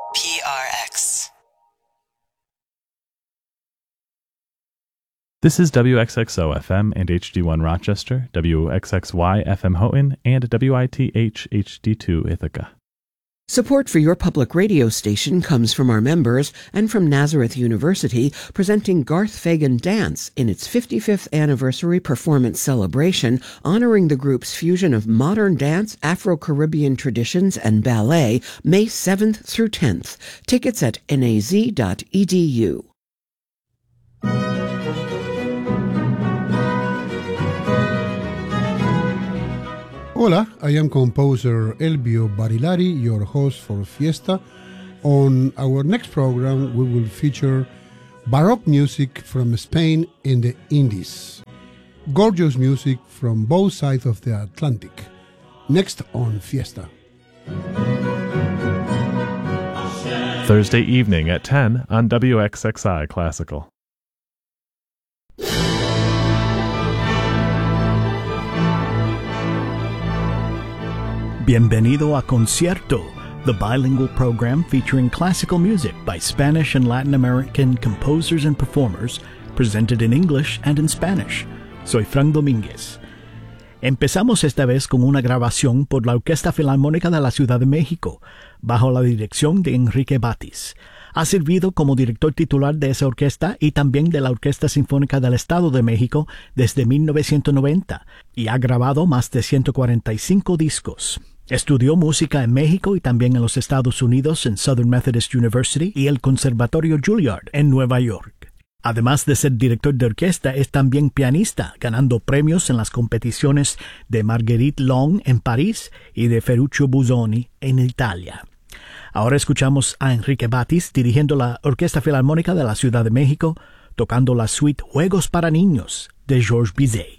PRX. This is WXXO FM and HD1 Rochester, WXXY FM Houghton, and WITH HD2 Ithaca. Support for your public radio station comes from our members and from Nazareth University, presenting Garth Fagan Dance in its 55th anniversary performance celebration, honoring the group's fusion of modern dance, Afro-Caribbean traditions, and ballet, May 7th through 10th. Tickets at naz.edu. Hola, I am composer Elvio Barilari, your host for Fiesta. On our next program, we will feature Baroque music from Spain and the Indies. Gorgeous music from both sides of the Atlantic. Next on Fiesta. Thursday evening at 10 on WXXI Classical. Bienvenido a Concierto, the bilingual program featuring classical music by Spanish and Latin American composers and performers, presented in English and in Spanish. Soy Frank Domínguez. Empezamos esta vez con una grabación por la Orquesta Filarmónica de la Ciudad de México, bajo la dirección de Enrique Batis. Ha servido como director titular de esa orquesta y también de la Orquesta Sinfónica del Estado de México desde 1990 y ha grabado más de 145 discos. Estudió música en México y también en los Estados Unidos en Southern Methodist University y el Conservatorio Juilliard en Nueva York. Además de ser director de orquesta, es también pianista, ganando premios en las competiciones de Marguerite Long en París y de Ferruccio Busoni en Italia. Ahora escuchamos a Enrique Batis dirigiendo la Orquesta Filarmónica de la Ciudad de México, tocando la suite Juegos para Niños de Georges Bizet.